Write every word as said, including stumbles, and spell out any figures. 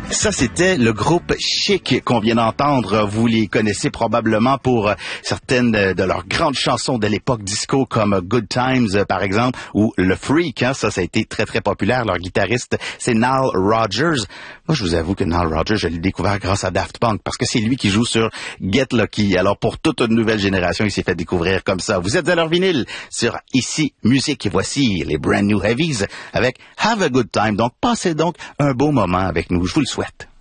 Ça, c'était le groupe Chic qu'on vient d'entendre. Vous les connaissez probablement pour certaines de leurs grandes chansons de l'époque disco comme Good Times, par exemple, ou Le Freak. Hein, ça, ça a été très, très populaire. Leur guitariste, c'est Nile Rodgers. Moi, je vous avoue que Nile Rodgers, je l'ai découvert grâce à Daft Punk parce que c'est lui qui joue sur Get Lucky. Alors, pour toute une nouvelle génération, il s'est fait découvrir comme ça. Vous êtes à leur vinyle sur Ici Musique. Voici les Brand New Heavies avec Have a Good Time. Donc, passez donc un beau moment avec nous. Je vous le souhaite.